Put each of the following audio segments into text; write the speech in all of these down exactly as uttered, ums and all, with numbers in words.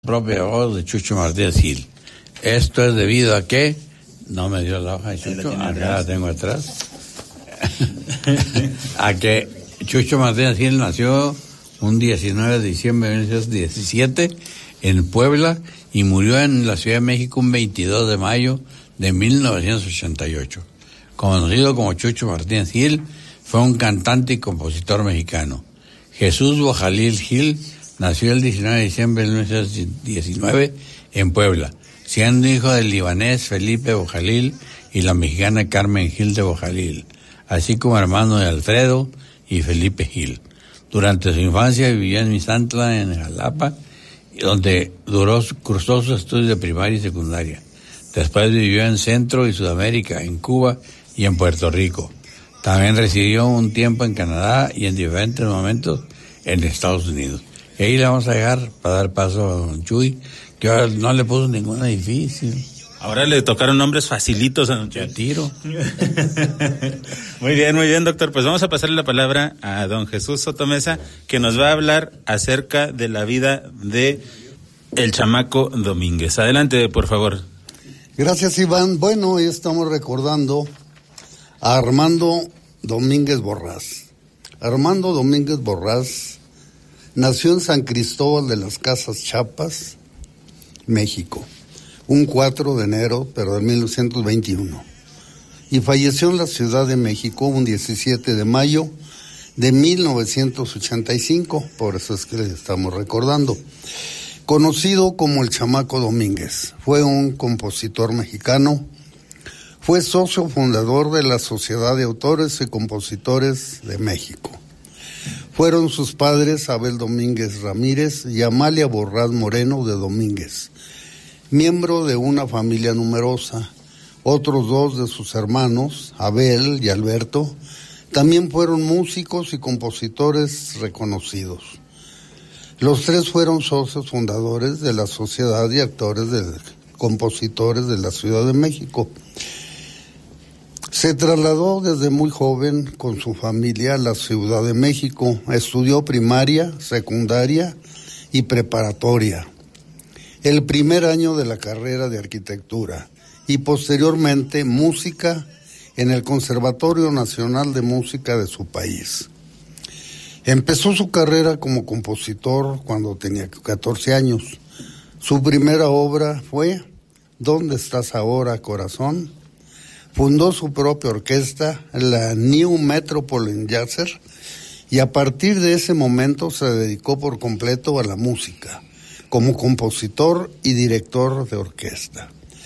Propia voz de Chucho Martínez Gil. Esto es debido a que no me dio la hoja de Chucho, acá la tengo atrás. A que Chucho Martínez Gil nació un diecinueve de diciembre de mil novecientos diecisiete en Puebla y murió en la Ciudad de México un veintidós de mayo de mil novecientos ochenta y ocho. Conocido como Chucho Martínez Gil, fue un cantante y compositor mexicano. Jesús Bojalil Gil nació el diecinueve de diciembre de mil novecientos diecinueve en Puebla, siendo hijo del libanés Felipe Bojalil y la mexicana Carmen Gil de Bojalil, así como hermano de Alfredo y Felipe Gil. Durante su infancia vivió en Misantla, en Jalapa, donde duró, cursó sus estudios de primaria y secundaria. Después vivió en Centro y Sudamérica, en Cuba y en Puerto Rico. También residió un tiempo en Canadá y en diferentes momentos en Estados Unidos. Y ahí le vamos a dejar para dar paso a don Chuy, que ahora no le puso ninguna difícil. Ahora le tocaron nombres facilitos a don Chuy. Ya tiro. Muy bien, muy bien, doctor. Pues vamos a pasarle la palabra a don Jesús Sotomesa, que nos va a hablar acerca de la vida de el chamaco Domínguez. Adelante, por favor. Gracias, Iván. Bueno, hoy estamos recordando a Armando Domínguez Borrás. Armando Domínguez Borrás nació en San Cristóbal de las Casas, Chiapas, México, un cuatro de enero, pero de mil novecientos veintiuno. Y falleció en la Ciudad de México un diecisiete de mayo de mil novecientos ochenta y cinco, por eso es que le estamos recordando. Conocido como el Chamaco Domínguez, fue un compositor mexicano, fue socio fundador de la Sociedad de Autores y Compositores de México. Fueron sus padres Abel Domínguez Ramírez y Amalia Borrás Moreno de Domínguez, miembro de una familia numerosa. Otros dos de sus hermanos, Abel y Alberto, también fueron músicos y compositores reconocidos. Los tres fueron socios fundadores de la Sociedad de Actores de Compositores de la Ciudad de México. Se trasladó desde muy joven con su familia a la Ciudad de México. Estudió primaria, secundaria y preparatoria. El primer año de la carrera de arquitectura y posteriormente música en el Conservatorio Nacional de Música de su país. Empezó su carrera como compositor cuando tenía catorce años. Su primera obra fue ¿Dónde estás ahora, corazón? Fundó su propia orquesta, la New Metropolitan Jazzer, y a partir de ese momento se dedicó por completo a la música, como compositor y director de orquesta.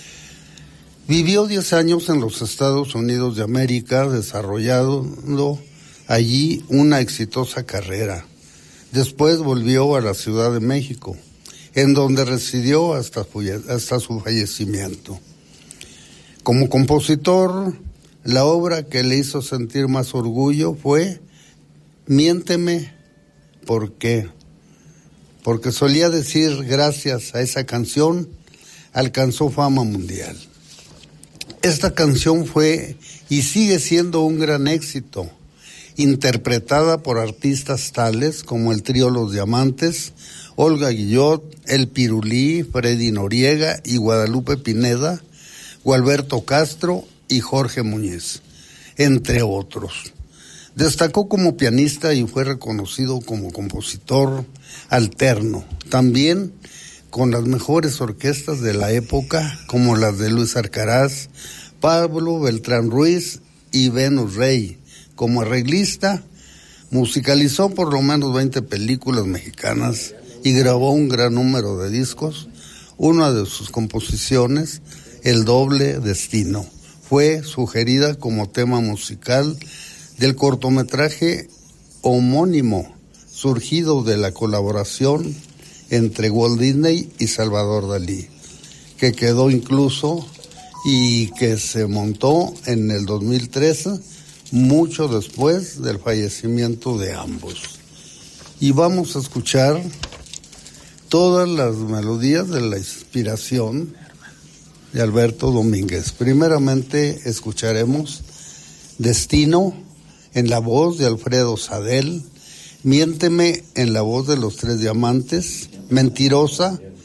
Vivió diez años en los Estados Unidos de América, desarrollando allí una exitosa carrera. Después volvió a la Ciudad de México, en donde residió hasta, hasta su fallecimiento. Como compositor, la obra que le hizo sentir más orgullo fue Miénteme, ¿por qué? Porque solía decir, gracias a esa canción, alcanzó fama mundial. Esta canción fue y sigue siendo un gran éxito, interpretada por artistas tales como el trío Los Diamantes, Olga Guillot, El Pirulí, Freddy Noriega y Guadalupe Pineda, Gualberto Castro y Jorge Muñiz, entre otros. Destacó como pianista y fue reconocido como compositor alterno, también con las mejores orquestas de la época, como las de Luis Arcaraz, Pablo Beltrán Ruiz y Venus Rey. Como arreglista, musicalizó por lo menos veinte películas mexicanas y grabó un gran número de discos. Una de sus composiciones, El doble destino, fue sugerida como tema musical del cortometraje homónimo, surgido de la colaboración entre Walt Disney y Salvador Dalí, que quedó incluso y que se montó en el dos mil trece, mucho después del fallecimiento de ambos. Y vamos a escuchar todas las melodías de la inspiración de Alberto Domínguez. Primeramente escucharemos Destino en la voz de Alfredo Sadel, Miénteme en la voz de Los Tres Diamantes, Mentirosa